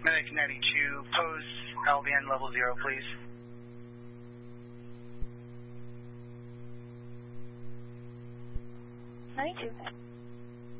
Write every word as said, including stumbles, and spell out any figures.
Medic ninety-two, pose L V N level zero, please. ninety-two.